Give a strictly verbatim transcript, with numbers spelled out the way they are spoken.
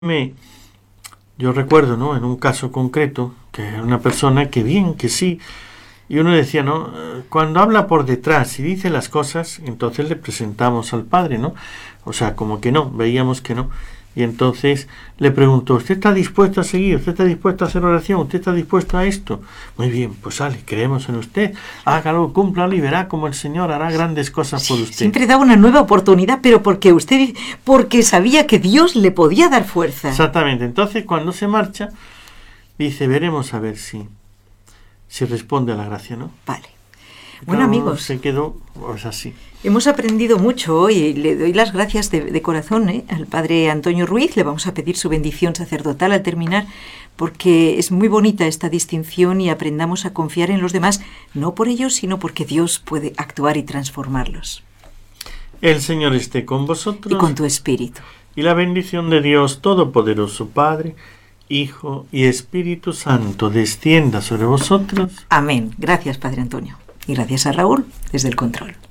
Me, yo recuerdo, ¿no? En un caso concreto, que era una persona que bien, que sí, y uno decía, ¿no? Eh, Cuando habla por detrás y dice las cosas, entonces le presentamos al padre, ¿no? O sea, como que no, veíamos que no. Y entonces le preguntó, ¿usted está dispuesto a seguir? ¿Usted está dispuesto a hacer oración? ¿Usted está dispuesto a esto? Muy bien, pues sale, creemos en usted. Hágalo, cúmplalo y verá como el Señor hará grandes cosas por usted. Siempre daba una nueva oportunidad, pero porque usted, porque sabía que Dios le podía dar fuerza. Exactamente. Entonces, cuando se marcha, dice, veremos a ver si, si responde a la gracia, ¿no? Vale. Bueno, Claro, amigos, se quedó, pues así. hemos aprendido mucho hoy y le doy las gracias de, de corazón ¿eh? al padre Antonio Ruiz. Le vamos a pedir su bendición sacerdotal al terminar, porque es muy bonita esta distinción y aprendamos a confiar en los demás, no por ellos, sino porque Dios puede actuar y transformarlos. El Señor esté con vosotros. Y con tu espíritu. Y la bendición de Dios Todopoderoso, Padre, Hijo y Espíritu Santo, descienda sobre vosotros. Amén. Gracias, padre Antonio. Y gracias a Raúl, desde el control.